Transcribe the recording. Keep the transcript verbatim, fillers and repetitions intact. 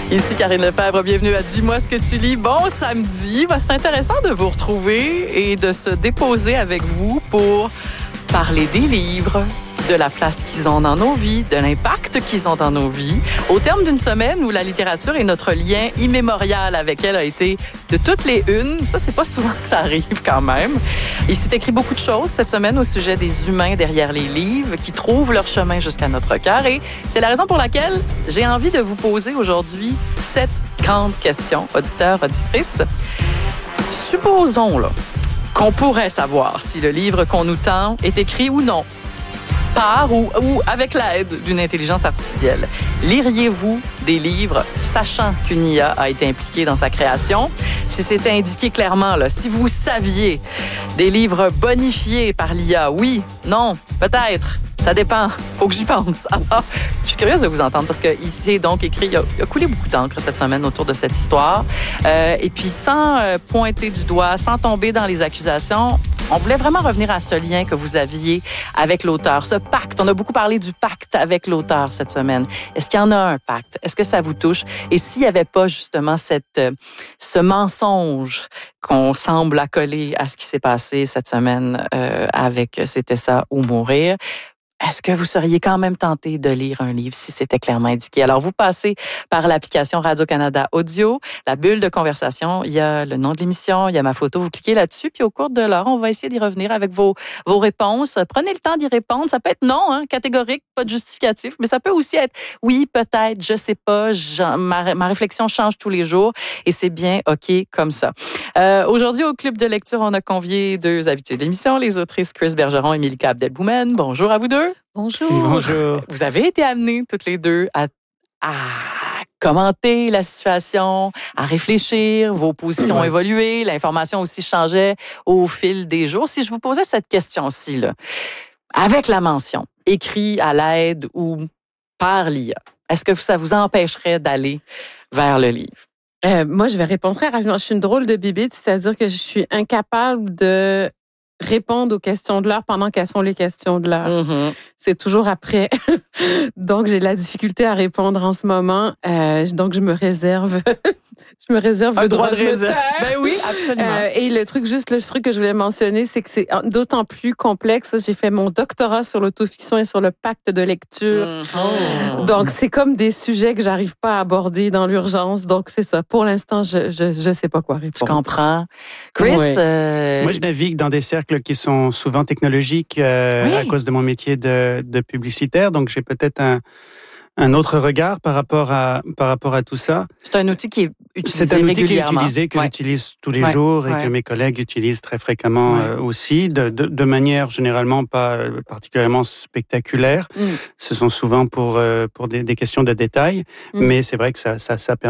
Ici Karine Lefebvre, bienvenue à Dis-moi ce que tu lis. Bon samedi, ben, c'est intéressant de vous retrouver et de se déposer avec vous pour parler des livres, de la place qu'ils ont dans nos vies, de l'impact qu'ils ont dans nos vies, au terme d'une semaine où la littérature et notre lien immémorial avec elle a été de toutes les unes. Ça, c'est pas souvent que ça arrive quand même. Il s'est écrit beaucoup de choses cette semaine au sujet des humains derrière les livres qui trouvent leur chemin jusqu'à notre cœur. Et c'est la raison pour laquelle j'ai envie de vous poser aujourd'hui sept grandes questions, auditeurs, auditrices. Supposons là, qu'on pourrait savoir si le livre qu'on nous tend est écrit ou non, par ou, ou avec l'aide d'une intelligence artificielle. Liriez-vous des livres sachant qu'une I A a été impliquée dans sa création? Si c'était indiqué clairement, là, si vous saviez des livres bonifiés par l'I A, oui, non, peut-être, ça dépend, faut que j'y pense. Alors, je suis curieuse de vous entendre parce qu'il s'est donc écrit, il a, il a coulé beaucoup d'encre cette semaine autour de cette histoire. Euh, et puis, sans euh, pointer du doigt, sans tomber dans les accusations, on voulait vraiment revenir à ce lien que vous aviez avec l'auteur, ce pacte. On a beaucoup parlé du pacte avec l'auteur cette semaine. Est-ce qu'il y en a un pacte? Est-ce que ça vous touche? Et s'il n'y avait pas justement cette, ce mensonge qu'on semble accoler à ce qui s'est passé cette semaine euh, avec C'était ça ou mourir, est-ce que vous seriez quand même tenté de lire un livre si c'était clairement indiqué? Alors, vous passez par l'application Radio-Canada Audio, la bulle de conversation, il y a le nom de l'émission, il y a ma photo, vous cliquez là-dessus, puis au cours de l'heure, on va essayer d'y revenir avec vos, vos réponses. Prenez le temps d'y répondre. Ça peut être non, hein, catégorique, pas de justificatif, mais ça peut aussi être oui, peut-être, je sais pas, ma, ma réflexion change tous les jours et c'est bien OK comme ça. Euh, aujourd'hui, au Club de lecture, on a convié deux habitués de l'émission, les autrices Chris Bergeron et Milka Abdelboumen. Bonjour à vous deux. Bonjour. Bonjour. Vous avez été amenés toutes les deux à, à commenter la situation, à réfléchir, vos positions ont ouais. évolué, l'information aussi changeait au fil des jours. Si je vous posais cette question-ci, là, avec la mention, écrit à l'aide ou par l'I A, est-ce que ça vous empêcherait d'aller vers le livre? Euh, moi, je vais répondre très rapidement. Je suis une drôle de bibite, c'est-à-dire que je suis incapable de répondre aux questions de l'heure pendant qu'elles sont les questions de l'heure. Mm-hmm. C'est toujours après. Donc, j'ai de la difficulté à répondre en ce moment. Euh, donc, je me réserve... Je me réserve un le droit, droit de de réserve. me taire. Ben oui, absolument. Euh, et le truc, juste le truc que je voulais mentionner, c'est que c'est d'autant plus complexe. J'ai fait mon doctorat sur l'autofiction et sur le pacte de lecture. Mm-hmm. Donc, c'est comme des sujets que j'arrive pas à aborder dans l'urgence. Donc, c'est ça. Pour l'instant, je je je sais pas quoi répondre. Je comprends. Chris? Oui. Euh... Moi, je navigue dans des cercles qui sont souvent technologiques euh, oui. à cause de mon métier de, de publicitaire. Donc, j'ai peut-être un, un autre regard par rapport à, par rapport à tout ça. C'est un outil qui est utilisé C'est un outil qui est régulièrement. utilisé, que ouais. j'utilise tous les ouais. jours et ouais. que mes collègues utilisent très fréquemment ouais. euh, aussi, de, de, de manière généralement pas particulièrement spectaculaire. Mm. Ce sont souvent pour, euh, pour des, des questions de détails, mm. mais c'est vrai que ça, ça, ça permet